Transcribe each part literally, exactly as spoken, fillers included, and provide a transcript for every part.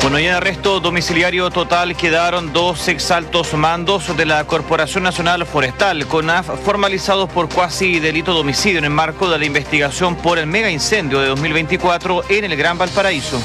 Bueno, y en arresto domiciliario total quedaron dos exaltos mandos de la Corporación Nacional Forestal, CONAF, formalizados por cuasi delito de homicidio en el marco de la investigación por el mega incendio de dos mil veinticuatro en el Gran Valparaíso.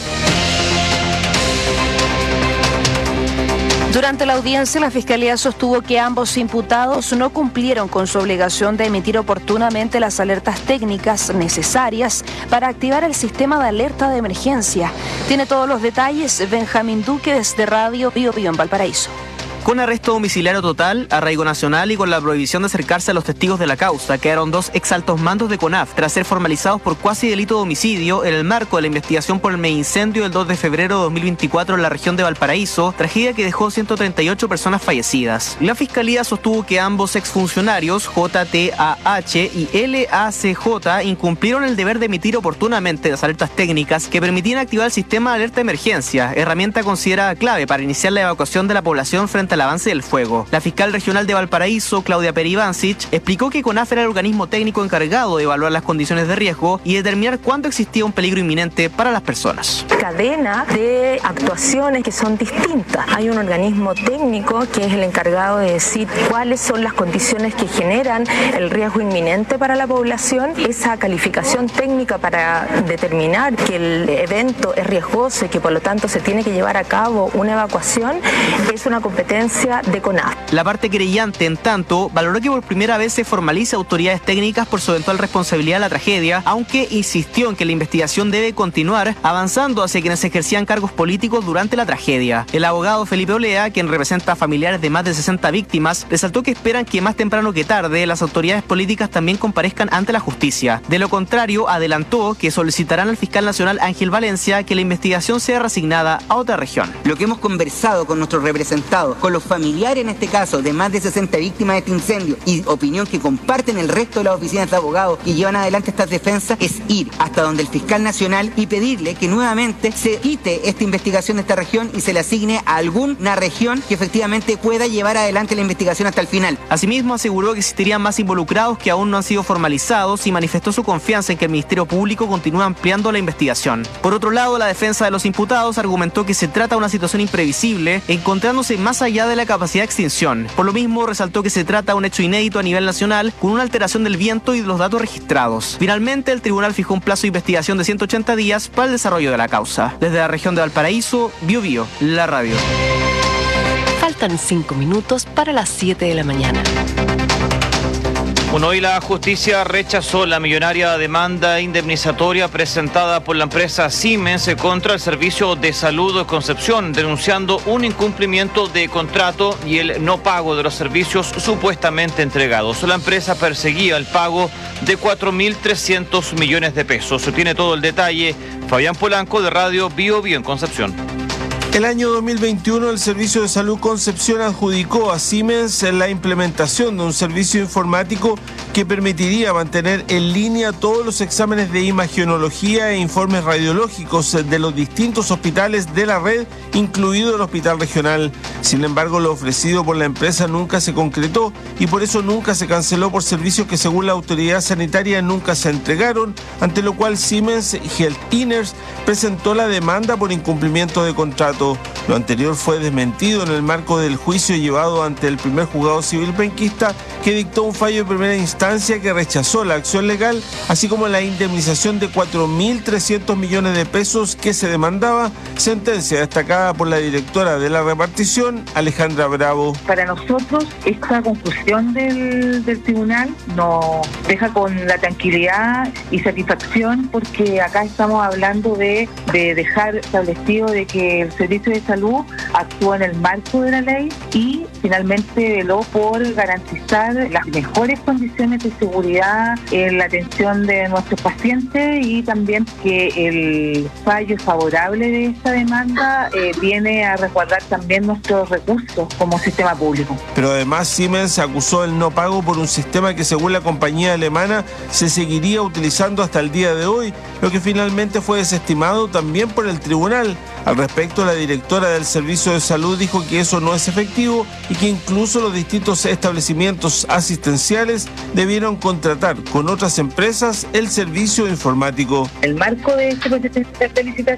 Durante la audiencia, la Fiscalía sostuvo que ambos imputados no cumplieron con su obligación de emitir oportunamente las alertas técnicas necesarias para activar el sistema de alerta de emergencia. Tiene todos los detalles Benjamín Duque desde Radio Bío Bío en Valparaíso. Con arresto domiciliario total, arraigo nacional y con la prohibición de acercarse a los testigos de la causa, quedaron dos exaltos mandos de CONAF tras ser formalizados por cuasi delito de homicidio en el marco de la investigación por el mega incendio del dos de febrero de dos mil veinticuatro en la región de Valparaíso, tragedia que dejó ciento treinta y ocho personas fallecidas. La Fiscalía sostuvo que ambos exfuncionarios, J T A H y L A C J, incumplieron el deber de emitir oportunamente las alertas técnicas que permitían activar el sistema de alerta de emergencia, herramienta considerada clave para iniciar la evacuación de la población frente al avance del fuego. La fiscal regional de Valparaíso, Claudia Peribancic, explicó que CONAF era el organismo técnico encargado de evaluar las condiciones de riesgo y determinar cuándo existía un peligro inminente para las personas. Cadena de actuaciones que son distintas. Hay un organismo técnico que es el encargado de decir cuáles son las condiciones que generan el riesgo inminente para la población. Esa calificación técnica para determinar que el evento es riesgoso y que por lo tanto se tiene que llevar a cabo una evacuación es una competencia de CONAF. La parte querellante, en tanto, valoró que por primera vez se formalice autoridades técnicas por su eventual responsabilidad en la tragedia, aunque insistió en que la investigación debe continuar avanzando hacia quienes ejercían cargos políticos durante la tragedia. El abogado Felipe Olea, quien representa a familiares de más de sesenta víctimas, resaltó que esperan que más temprano que tarde las autoridades políticas también comparezcan ante la justicia. De lo contrario, adelantó que solicitarán al fiscal nacional Ángel Valencia que la investigación sea reasignada a otra región. Lo que hemos conversado con nuestros representados, con los familiares en este caso de más de sesenta víctimas de este incendio y opinión que comparten el resto de las oficinas de abogados que llevan adelante estas defensas, es ir hasta donde el fiscal nacional y pedirle que nuevamente se quite esta investigación de esta región y se le asigne a alguna región que efectivamente pueda llevar adelante la investigación hasta el final. Asimismo, aseguró que existirían más involucrados que aún no han sido formalizados y manifestó su confianza en que el Ministerio Público continúe ampliando la investigación. Por otro lado, la defensa de los imputados argumentó que se trata de una situación imprevisible, encontrándose más allá de la capacidad de extinción. Por lo mismo, resaltó que se trata de un hecho inédito a nivel nacional con una alteración del viento y de los datos registrados. Finalmente, el tribunal fijó un plazo de investigación de ciento ochenta días para el desarrollo de la causa. Desde la región de Valparaíso, Bío Bío, la radio. Faltan cinco minutos para las siete de la mañana. Bueno, hoy la justicia rechazó la millonaria demanda indemnizatoria presentada por la empresa Siemens contra el Servicio de Salud de Concepción, denunciando un incumplimiento de contrato y el no pago de los servicios supuestamente entregados. La empresa perseguía el pago de cuatro mil trescientos millones de pesos. Tiene todo el detalle Fabián Polanco de Radio Bío Bío en Concepción. El año dos mil veintiuno, el Servicio de Salud Concepción adjudicó a Siemens la implementación de un servicio informático que permitiría mantener en línea todos los exámenes de imagenología e informes radiológicos de los distintos hospitales de la red, incluido el Hospital Regional. Sin embargo, lo ofrecido por la empresa nunca se concretó y por eso nunca se canceló por servicios que según la autoridad sanitaria nunca se entregaron, ante lo cual Siemens Healthineers presentó la demanda por incumplimiento de contrato. Lo anterior fue desmentido en el marco del juicio llevado ante el primer juzgado civil penquista, que dictó un fallo de primera instancia que rechazó la acción legal, así como la indemnización de cuatro mil trescientos millones de pesos que se demandaba, sentencia destacada por la directora de la repartición, Alejandra Bravo. Para nosotros, esta conclusión del, del tribunal nos deja con la tranquilidad y satisfacción, porque acá estamos hablando de, de dejar establecido de que el Servicio de Salud actúa en el marco de la ley y finalmente veló por garantizar las mejores condiciones de seguridad en la atención de nuestros pacientes, y también que el fallo favorable de esta demanda eh, viene a resguardar también nuestros recursos como sistema público. Pero además Siemens acusó el no pago por un sistema que según la compañía alemana se seguiría utilizando hasta el día de hoy, lo que finalmente fue desestimado también por el tribunal. Al respecto, la directora del Servicio de Salud dijo que eso no es efectivo y que incluso los distintos establecimientos asistenciales debieron contratar con otras empresas el servicio informático. El marco de este proceso de licitación